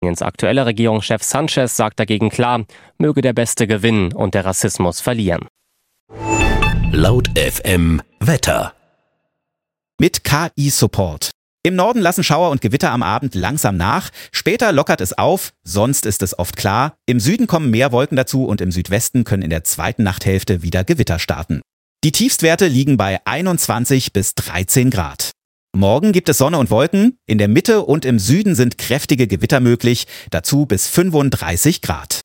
Spaniens aktueller Regierungschef Sanchez sagt dagegen klar, möge der Beste gewinnen und der Rassismus verlieren. Laut FM Wetter. Mit KI-Support. Im Norden lassen Schauer und Gewitter am Abend langsam nach. Später lockert es auf, sonst ist es oft klar. Im Süden kommen mehr Wolken dazu und im Südwesten können in der zweiten Nachthälfte wieder Gewitter starten. Die Tiefstwerte liegen bei 21 bis 13 Grad. Morgen gibt es Sonne und Wolken. In der Mitte und im Süden sind kräftige Gewitter möglich, dazu bis 35 Grad.